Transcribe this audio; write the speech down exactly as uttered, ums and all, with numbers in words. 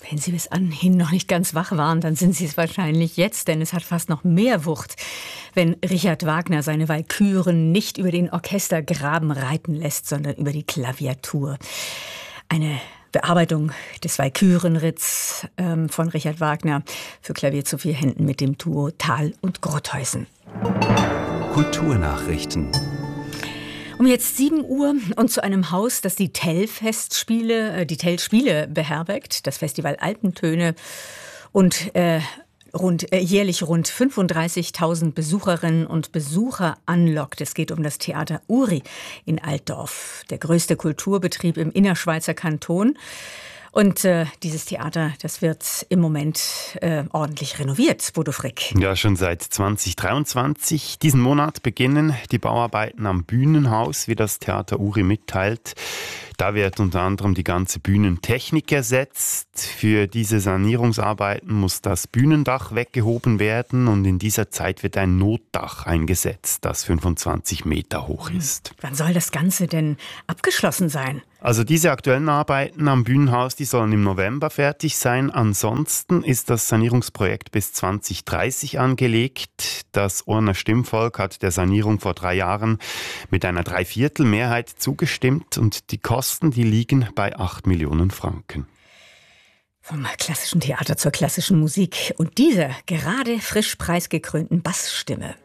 Wenn Sie bis anhin noch nicht ganz wach waren, dann sind Sie es wahrscheinlich jetzt, denn es hat fast noch mehr Wucht, wenn Richard Wagner seine Walküren nicht über den Orchestergraben reiten lässt, sondern über die Klaviatur. Eine Bearbeitung des Walkürenritts ähm, von Richard Wagner für Klavier zu vier Händen mit dem Duo Thal und Grotthuysen. Kulturnachrichten. Um jetzt sieben Uhr und zu einem Haus, das die Tell-Festspiele, die Tell-Spiele beherbergt, das Festival Alpentöne und äh, rund, äh, jährlich rund fünfunddreißigtausend Besucherinnen und Besucher anlockt. Es geht um das Theater Uri in Altdorf, der größte Kulturbetrieb im Innerschweizer Kanton. Und äh, dieses Theater, das wird im Moment äh, ordentlich renoviert, Bodo Frick. Ja, schon seit zwanzig dreiundzwanzig. Diesen Monat beginnen die Bauarbeiten am Bühnenhaus, wie das Theater Uri mitteilt. Da wird unter anderem die ganze Bühnentechnik ersetzt. Für diese Sanierungsarbeiten muss das Bühnendach weggehoben werden und in dieser Zeit wird ein Notdach eingesetzt, das fünfundzwanzig Meter hoch ist. Wann soll das Ganze denn abgeschlossen sein? Also diese aktuellen Arbeiten am Bühnenhaus, die sollen im November fertig sein. Ansonsten ist das Sanierungsprojekt bis zwanzig dreißig angelegt. Das Orner Stimmvolk hat der Sanierung vor drei Jahren mit einer Dreiviertelmehrheit zugestimmt und die Kosten, die liegen bei acht Millionen Franken. Vom klassischen Theater zur klassischen Musik und dieser gerade frisch preisgekrönten Bassstimme.